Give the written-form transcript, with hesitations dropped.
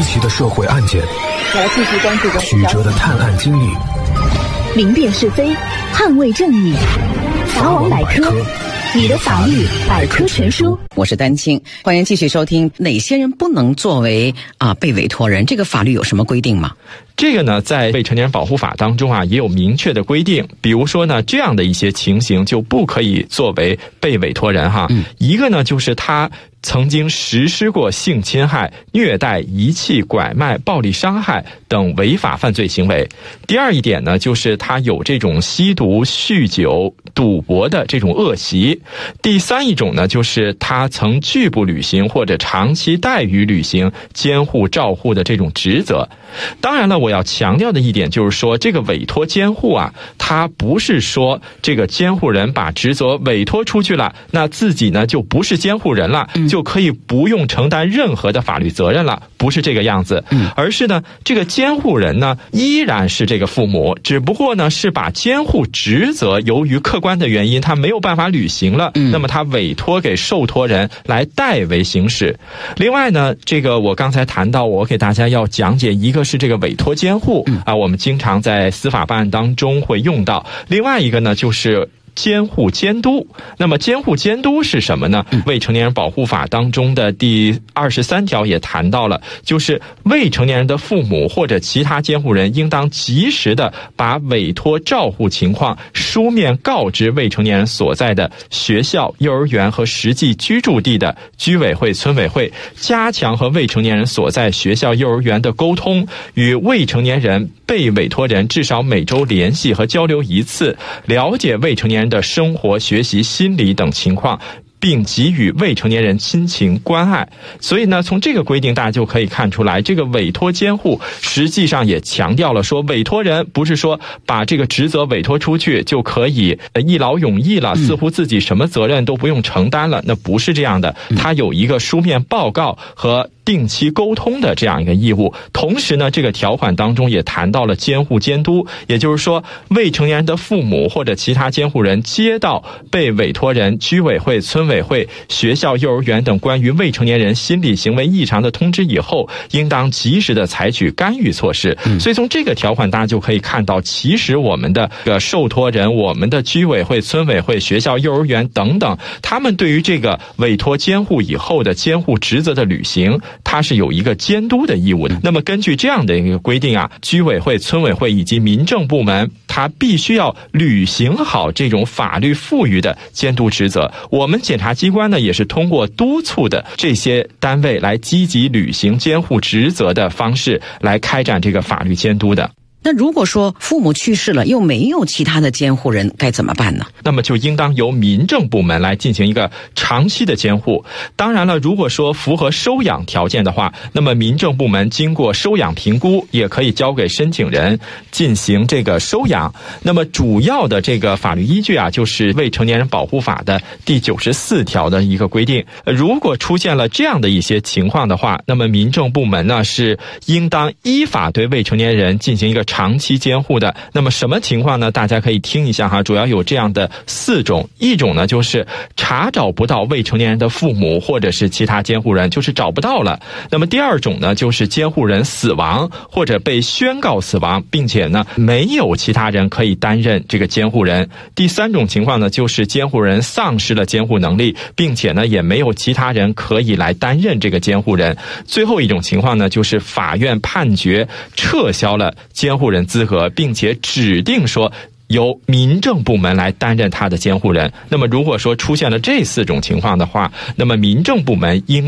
奇的社会案件， 我要继续关注曲折的探案经历， 明辨是非，捍卫正义。法网百科，你的法律百科全书。 我是丹青，欢迎继续收听。哪些人不能作为被委托人？这个法律有什么规定吗？ 这个呢，在未成年人保护法当中也有明确的规定。比如说呢，这样的一些情形就不可以作为被委托人一个呢，就是他曾经实施过性侵害、虐待、遗弃、拐卖、暴力伤害等违法犯罪行为。第二一点呢，就是他有这种吸毒、酗酒、赌博的这种恶习。第三一种呢，就是他曾拒不履行或者长期怠于履行监护照护的这种职责。当然了，我要强调的一点就是说，这个委托监护它不是说这个监护人把职责委托出去了，那自己呢就不是监护人了，就可以不用承担任何的法律责任了，不是这个样子。而是呢，这个监护人呢依然是这个父母，只不过呢是把监护职责由于客观的原因他没有办法履行了，那么他委托给受托人来代为行使。另外呢，这个我刚才谈到，我给大家要讲解，一个是这个委托监护我们经常在司法办案当中会用到。另外一个呢，就是监护监督。那么监护监督是什么呢？未成年人保护法当中的第23条也谈到了，就是未成年人的父母或者其他监护人应当及时的把委托照护情况书面告知未成年人所在的学校、幼儿园和实际居住地的居委会、村委会，加强和未成年人所在学校、幼儿园的沟通，与未成年人被委托人至少每周联系和交流一次，了解未成年人的生活、学习、心理等情况，并给予未成年人亲情关爱。所以呢，从这个规定大家就可以看出来，这个委托监护实际上也强调了说，委托人不是说把这个职责委托出去就可以一劳永逸了，似乎自己什么责任都不用承担了，那不是这样的。他有一个书面报告和定期沟通的这样一个义务。同时呢，这个条款当中也谈到了监护监督，也就是说，未成年人的父母或者其他监护人接到被委托人、居委会、村委会、学校、幼儿园等关于未成年人心理行为异常的通知以后，应当及时的采取干预措施。所以从这个条款大家就可以看到，其实我们的受托人、我们的居委会、村委会、学校、幼儿园等等，他们对于这个委托监护以后的监护职责的履行，它是有一个监督的义务的。那么根据这样的一个规定居委会、村委会以及民政部门，它必须要履行好这种法律赋予的监督职责。我们检察机关呢，也是通过督促的这些单位来积极履行监护职责的方式来开展这个法律监督的。 那如果说父母去世了，又没有其他的监护人，该怎么办呢？ 那么就应当由民政部门来进行一个长期的监护。当然了，如果说符合收养条件的话，那么民政部门经过收养评估，也可以交给申请人进行这个收养。那么主要的这个法律依据就是未成年人保护法的第94条的一个规定。如果出现了这样的一些情况的话，那么民政部门呢是应当依法对未成年人进行一个长期监护的。那么什么情况呢？大家可以听一下主要有这样的4种。一种呢，就是查找不到未成年人的父母或者是其他监护人，就是找不到了。那么第二种呢，就是监护人死亡或者被宣告死亡，并且呢没有其他人可以担任这个监护人。第三种情况呢，就是监护人丧失了监护能力，并且呢也没有其他人可以来担任这个监护人。最后一种情况呢，就是法院判决撤销了监护人资格，并且指定说由民政部门来担任他的监护人。那么如果说出现了这4种情况的话，那么民政部门应